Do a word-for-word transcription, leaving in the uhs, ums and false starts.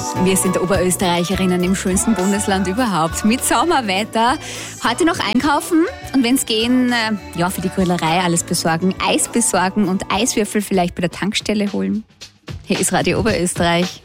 Wir sind Oberösterreicherinnen im schönsten Bundesland überhaupt. Mit Sommerwetter. Heute noch einkaufen und wenn es gehen, äh, ja, für die Grillerei alles besorgen, Eis besorgen und Eiswürfel vielleicht bei der Tankstelle holen. Hier ist Radio Oberösterreich.